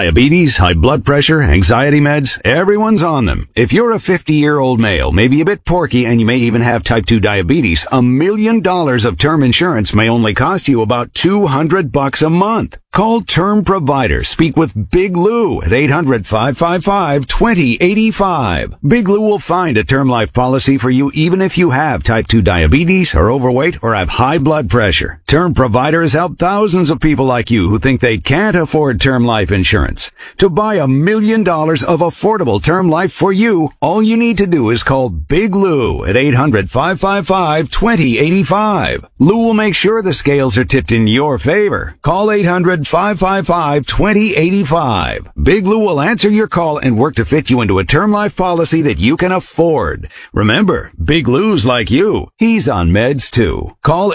Diabetes, high blood pressure, anxiety meds, everyone's on them. If you're a 50-year-old male, maybe a bit porky, and you may even have type 2 diabetes, $1 million of term insurance may only cost you about $200 a month. Call Term Provider. Speak with Big Lou at 800-555-2085. Big Lou will find a term life policy for you even if you have type 2 diabetes, are overweight, or have high blood pressure. Term Provider has helped thousands of people like you who think they can't afford term life insurance. To buy $1 million of affordable term life for you, all you need to do is call Big Lou at 800-555-2085. Lou will make sure the scales are tipped in your favor. Call 800-555-2085. Big Lou will answer your call and work to fit you into a term life policy that you can afford. Remember, Big Lou's like you. He's on meds too. Call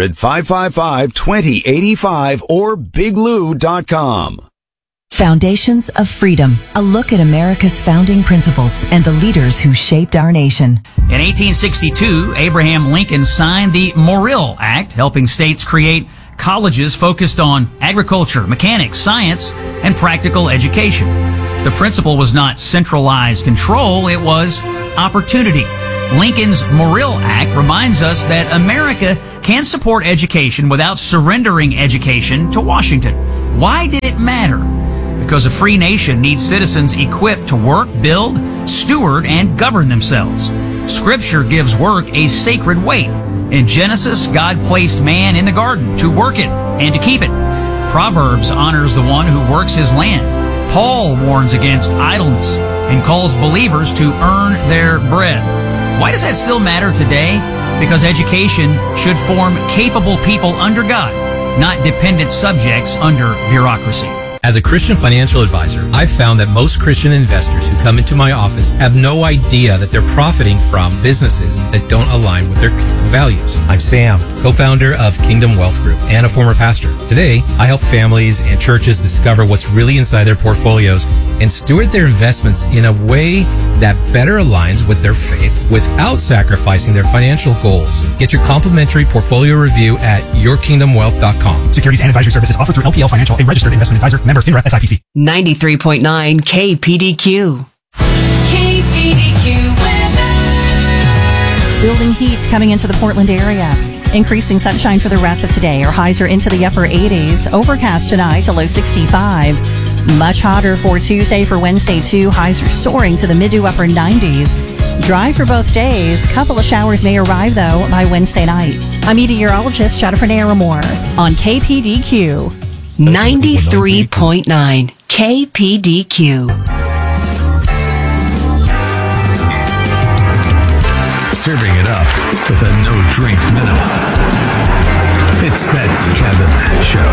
800-555-2085 or biglou.com. Foundations of Freedom, a look at America's founding principles and the leaders who shaped our nation. In 1862, Abraham Lincoln signed the Morrill Act, helping states create colleges focused on agriculture, mechanics, science, and practical education. The principle was not centralized control, it was opportunity. Lincoln's Morrill Act reminds us that America can support education without surrendering education to Washington. Why did it matter? Because a free nation needs citizens equipped to work, build, steward, and govern themselves. Scripture gives work a sacred weight. In Genesis, God placed man in the garden to work it and to keep it. Proverbs honors the one who works his land. Paul warns against idleness and calls believers to earn their bread. Why does that still matter today? Because education should form capable people under God, not dependent subjects under bureaucracy. As a Christian financial advisor, I've found that most Christian investors who come into my office have no idea that they're profiting from businesses that don't align with their kingdom values. I'm Sam, co-founder of Kingdom Wealth Group and a former pastor. Today, I help families and churches discover what's really inside their portfolios and steward their investments in a way that better aligns with their faith without sacrificing their financial goals. Get your complimentary portfolio review at yourkingdomwealth.com. Securities and advisory services offered through LPL Financial, a registered investment advisor. Members FINRA SIPC. 93.9 KPDQ. KPDQ weather. Building heat coming into the Portland area. Increasing sunshine for the rest of today. Our highs are into the upper 80s. Overcast tonight, a low 65. Much hotter for Tuesday. For Wednesday, too. Highs are soaring to the mid to upper 90s. Dry for both days. Couple of showers may arrive, though, by Wednesday night. I'm meteorologist Jennifer Naramore on KPDQ. 93.9 KPDQ. Serving it up with a no-drink minimum. It's that Kevin Show.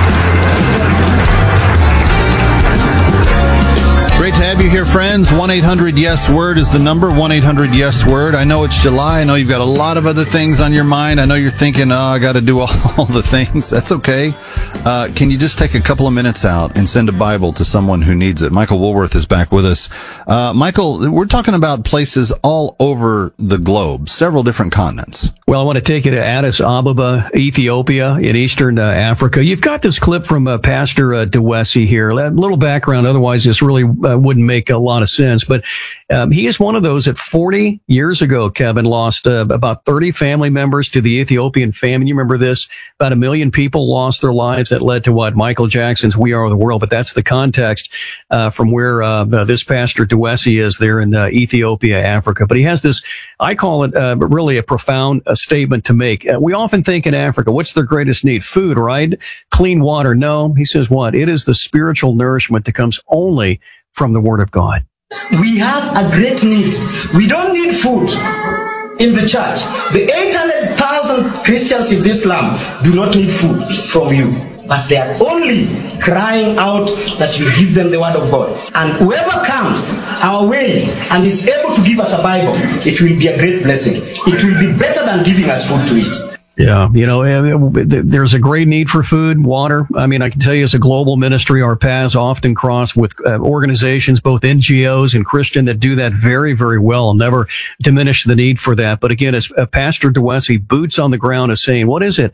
Great to have you here, friends. 1-800-YES-WORD is the number. 1-800-YES-WORD. I know it's July. I know you've got a lot of other things on your mind. I know you're thinking, I got to do all the things. That's okay. Can you just take a couple of minutes out and send a Bible to someone who needs it? Michael Woolworth is back with us. Michael, we're talking about places all over the globe, several different continents. Well, I want to take you to Addis Ababa, Ethiopia, in eastern Africa. You've got this clip from Pastor DeWessy here. A little background, otherwise this really wouldn't make a lot of sense. But he is one of those that 40 years ago, Kevin, lost about 30 family members to the Ethiopian famine. You remember this? About 1 million people lost their lives. That led to what? Michael Jackson's We Are the World. But that's the context from where this Pastor DeWessy is there in Ethiopia, Africa. But he has this, I call it really a profound statement to make. We often think in Africa, what's their greatest need? Food, right? Clean water. No, he says what? It is the spiritual nourishment that comes only from the Word of God. We have a great need. We don't need food in the church. The 800,000 Christians in this land do not need food from you, but they are only crying out that you give them the Word of God. And whoever comes our way and is able to give us a Bible, it will be a great blessing. It will be better than giving us food to eat. Yeah, there's a great need for food, water. I mean, I can tell you as a global ministry, our paths often cross with organizations, both NGOs and Christian, that do that very, very well. I'll never diminish the need for that. But again, as Pastor DeWessy, boots on the ground, is saying, what is it?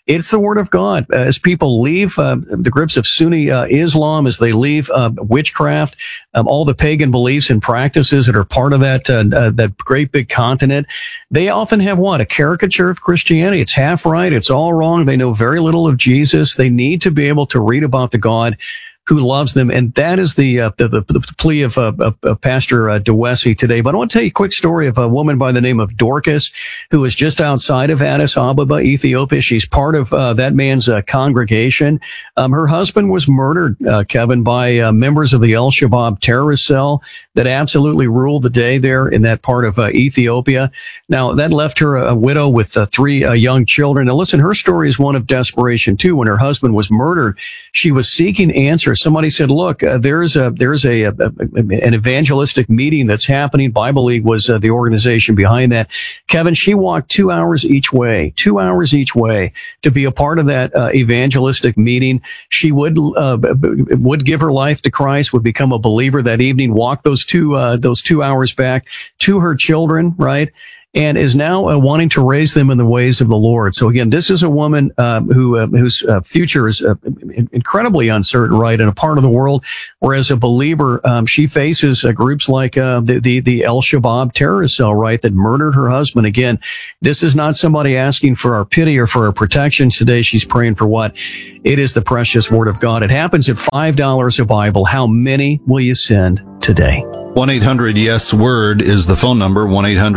It's the Word of God. As people leave the grips of Sunni Islam, as they leave witchcraft, all the pagan beliefs and practices that are part of that great big continent, they often have what? A caricature of Christianity. It's half right. It's all wrong. They know very little of Jesus. They need to be able to read about the God who loves them. And that is the plea of Pastor DeWessy today. But I want to tell you a quick story of a woman by the name of Dorcas, who is just outside of Addis Ababa, Ethiopia. She's part of that man's congregation. Her husband was murdered, Kevin, by members of the Al-Shabaab terrorist cell that absolutely ruled the day there in that part of Ethiopia. Now, that left her a widow with 3 young children. Now, listen, her story is one of desperation, too. When her husband was murdered, she was seeking answers. Somebody said, look, there's an evangelistic meeting that's happening. Bible League was the organization behind that. Kevin, she walked 2 hours each way to be a part of that evangelistic meeting. She would give her life to Christ, would become a believer that evening, walk those 2 hours back to her children, right? And is now wanting to raise them in the ways of the Lord. So again, this is a woman whose future is incredibly uncertain, right, in a part of the world where, as a believer, she faces groups like the Al-Shabaab terrorist cell, right, that murdered her husband. Again, this is not somebody asking for our pity or for our protection today. She's praying for what? It is the precious Word of God. It happens at $5 a Bible. How many will you send today? 1-800-YES-WORD is the phone number,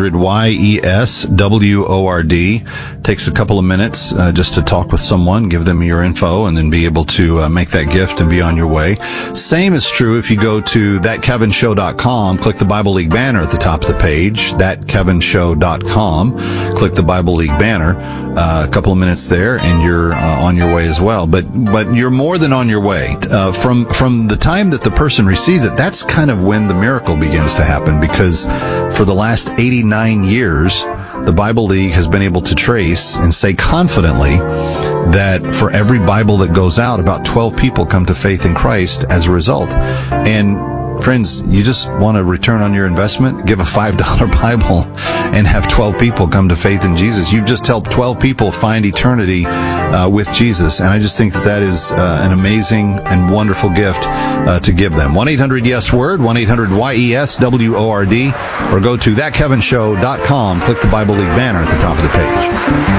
1-800-YES-WORD. Takes a couple of minutes just to talk with someone, give them your info, and then be able to make that gift and be on your way. Same is true if you go to thatkevinshow.com, click the Bible League banner at the top of the page, thatkevinshow.com, click the Bible League banner. A couple of minutes there, and you're on your way as well. But you're more than on your way. From the time that the person receives it, that's kind of when the miracle begins to happen, because for the last 89 years, the Bible League has been able to trace and say confidently that for every Bible that goes out, about 12 people come to faith in Christ as a result. And friends, you just want a return on your investment? Give a $5 Bible and have 12 people come to faith in Jesus. You've just helped 12 people find eternity with Jesus. And I just think that is an amazing and wonderful gift to give them. 1-800-YES-WORD, 1-800-YES-WORD, or go to thatkevinshow.com, click the Bible League banner at the top of the page.